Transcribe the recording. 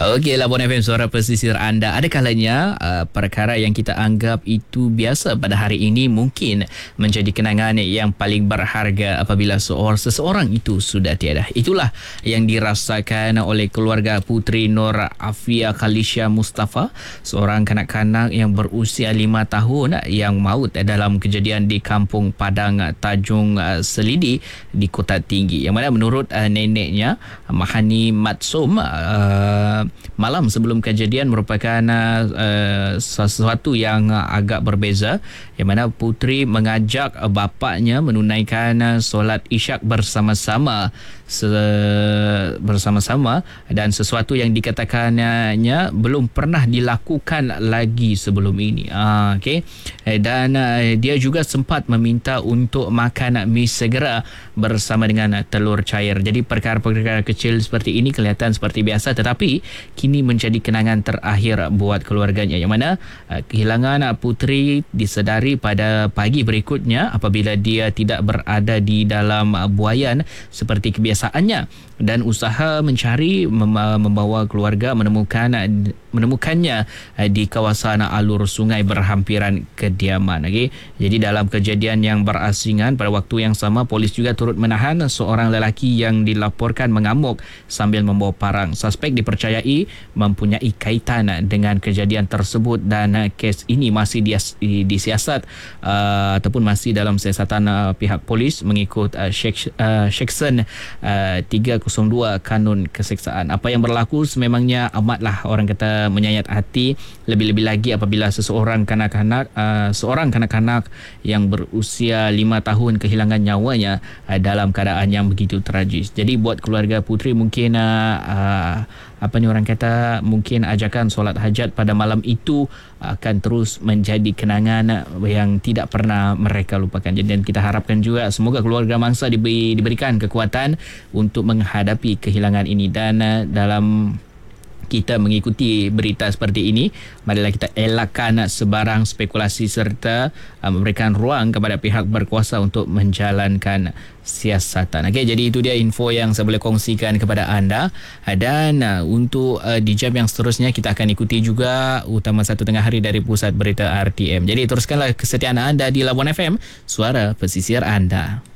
Okey, Labuan FM, suara pesisir anda. Ada kalanya perkara yang kita anggap itu biasa pada hari ini mungkin menjadi kenangan yang paling berharga apabila seseorang itu sudah tiada. Itulah yang dirasakan oleh keluarga Puteri Nur Afia Khalisha Mustafa, seorang kanak-kanak yang berusia 5 tahun yang maut dalam kejadian di Kampung Padang Tajung Selidi di Kota Tinggi. Yang mana menurut neneknya, Mahani Matsum, malam sebelum kejadian merupakan sesuatu yang agak berbeza, yang mana puteri mengajak bapaknya menunaikan solat isyak bersama-sama dan sesuatu yang dikatakannya belum pernah dilakukan lagi sebelum ini. Dan dia juga sempat meminta untuk makan mi segera bersama dengan telur cair. Jadi perkara-perkara kecil seperti ini kelihatan seperti biasa, tetapi kini menjadi kenangan terakhir buat keluarganya, yang mana kehilangan puteri disedari pada pagi berikutnya apabila dia tidak berada di dalam buaian seperti kebiasaannya, dan usaha mencari membawa keluarga menemukannya di kawasan alur sungai berhampiran kediaman. Jadi dalam kejadian yang berasingan pada waktu yang sama, polis juga turut menahan seorang lelaki yang dilaporkan mengamuk sambil membawa parang. Suspek dipercayai mempunyai kaitan dengan kejadian tersebut dan kes ini masih disiasat ataupun masih dalam siasatan pihak polis mengikut Seksyen 302 Kanun Keseksaan. Apa yang berlaku sememangnya amatlah orang kata menyayat hati, lebih-lebih lagi apabila seorang kanak-kanak yang berusia 5 tahun kehilangan nyawanya dalam keadaan yang begitu tragis. Jadi buat keluarga puteri mungkin mungkin ajakan solat hajat pada malam itu akan terus menjadi kenangan yang tidak pernah mereka lupakan. Dan kita harapkan juga semoga keluarga mangsa diberikan kekuatan untuk menghadapi kehilangan ini. Dan dalam kita mengikuti berita seperti ini, marilah kita elakkan sebarang spekulasi serta memberikan ruang kepada pihak berkuasa untuk menjalankan siasatan. Jadi itu dia info yang saya boleh kongsikan kepada anda. Dan untuk di jam yang seterusnya kita akan ikuti juga utama 1 tengah hari dari Pusat Berita RTM. Jadi teruskanlah kesetiaan anda di Labuan FM, suara pesisir anda.